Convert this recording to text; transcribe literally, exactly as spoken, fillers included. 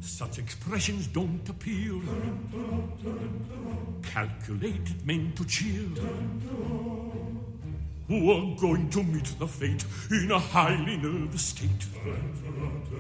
Such expressions don't appeal. Calculated, meant to cheer. Who are going to meet the fate in a highly nervous state.